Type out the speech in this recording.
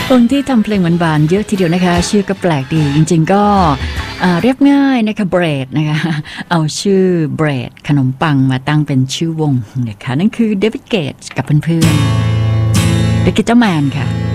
คนที่ทำเพลงหวานๆเยอะทีเดียวนะคะชื่อก็แปลกดีจริงๆก็เรียบง่ายนะคะเบรดนะคะเอาชื่อเบรดขนมปังมาตั้งเป็นชื่อวงนะคะนั่นคือเดวิดเกตกับเพื่อนๆเดวิดเจ้าแมนค่ะ